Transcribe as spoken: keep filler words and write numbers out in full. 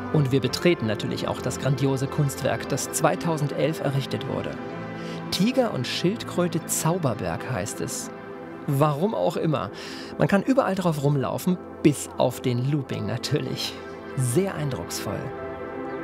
Und wir betreten natürlich auch das grandiose Kunstwerk, das zweitausendelf errichtet wurde. Tiger und Schildkröte Zauberberg heißt es. Warum auch immer. Man kann überall drauf rumlaufen, bis auf den Looping natürlich. Sehr eindrucksvoll.